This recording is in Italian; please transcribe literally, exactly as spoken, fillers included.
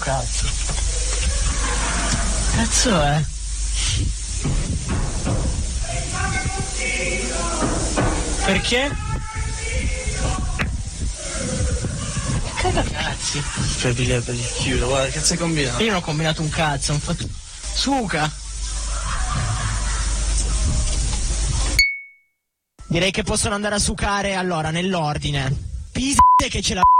Cazzo. Cazzo è? Perché? Cagacazzi. Per il per il chiudo, guarda, che cazzo hai combinato? Io non ho combinato un cazzo, ho fatto... Suca. Direi che possono andare a sucare allora nell'ordine. Piste che ce la